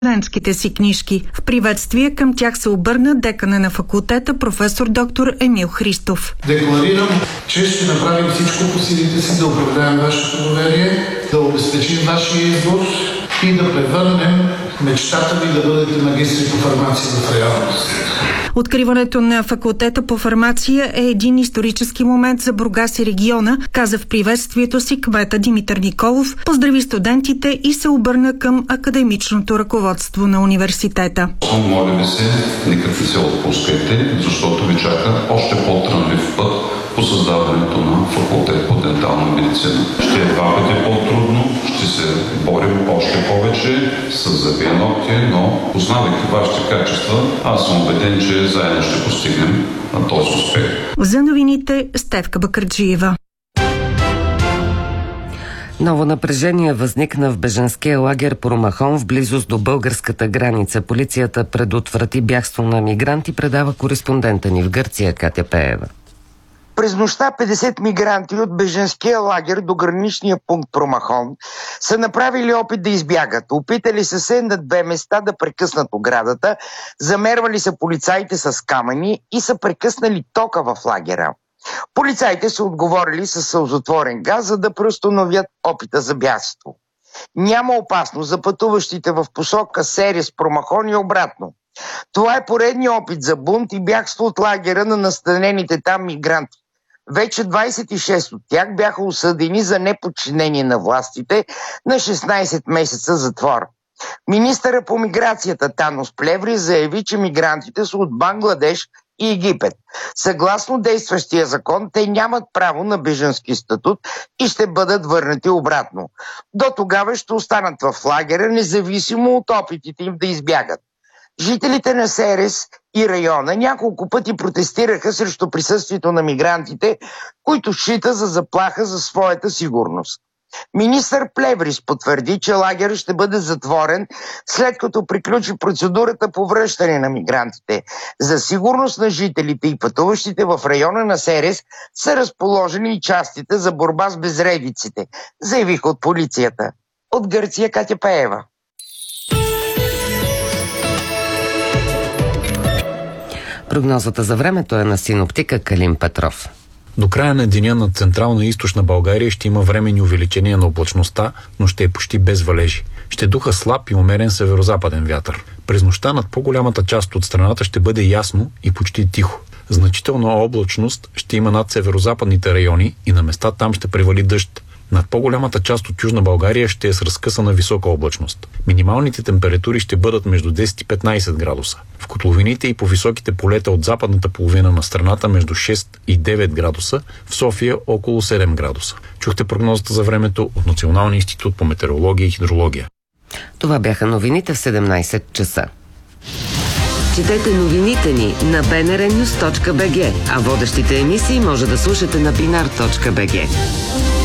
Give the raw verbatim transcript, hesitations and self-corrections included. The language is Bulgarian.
студентските си книжки. В приветствие към тях се обърна декана на факултета професор доктор Емил Христов. Декларирам, че ще направим всичко по силите си да оправдаем вашето доверие, да обезпечим вашия избор и да превърнем мечтата ви да бъдете магистри по фармация в реалност. Откриването на факултета по фармация е един исторически момент за Бургас и региона, каза в приветствието си кмета Димитър Николов, поздрави студентите и се обърна към академичното ръководство на университета. Моля ви се, никак не се отпускайте, защото ви чака още по-трънлив път по създаването на факултет по дентална медицина. Ще е два пъти по-трудно, ще се борим още повече с зъби ногти, но познавайки вашите качества, аз съм убеден, че заедно ще постигнем на този успех. За новините Стефка Бакърджиева. Ново напрежение възникна в бежанския лагер Промахон в близост до българската граница. Полицията предотврати бягство на мигранти, предава кореспондента ни в Гърция Катя Пеева. През нощта петдесет мигранти от бежанския лагер до граничния пункт Промахон са направили опит да избягат. Опитали са се на две места да прекъснат оградата, замервали са полицаите с камъни и са прекъснали тока в лагера. Полицаите са отговорили със сълзотворен газ, за да преустановят опита за бягство. Няма опасност за пътуващите в посока Серес, Промахон и обратно. Това е поредният опит за бунт и бягство от лагера на настанените там мигранти. Вече двадесет и шест от тях бяха осъдени за неподчинение на властите на шестнадесет месеца затвор. Министърът по миграцията Танос Плеври заяви, че мигрантите са от Бангладеш и Египет. Съгласно действащия закон, те нямат право на бежански статут и ще бъдат върнати обратно. До тогава ще останат в лагера, независимо от опитите им да избягат. Жителите на Серес и района няколко пъти протестираха срещу присъствието на мигрантите, които счита за заплаха за своята сигурност. Министър Плеврис потвърди, че лагерът ще бъде затворен, след като приключи процедурата по връщане на мигрантите. За сигурност на жителите и пътуващите в района на Серес са разположени и частите за борба с безредиците, заявиха от полицията. От Гърция Катя Пеева. Прогнозата за времето е на синоптика Калин Петров. До края на деня над Централна и Източна България ще има временни увеличения на облачността, но ще е почти без валежи. Ще духа слаб и умерен северозападен вятър. През нощта над по-голямата част от страната ще бъде ясно и почти тихо. Значителна облачност ще има над северозападните райони и на места там ще превали дъжд. Над по-голямата част от Южна България ще е с разкъсана висока облачност. Минималните температури ще бъдат между десет и петнадесет градуса. В котловините и по високите полета от западната половина на страната между шест и девет градуса, в София около седем градуса. Чухте прогнозата за времето от Националния институт по метеорология и хидрология. Това бяха новините в седемнадесет часа. Четете новините ни на би ен ар нюз точка би джи, а водещите емисии може да слушате на бинар точка би джи.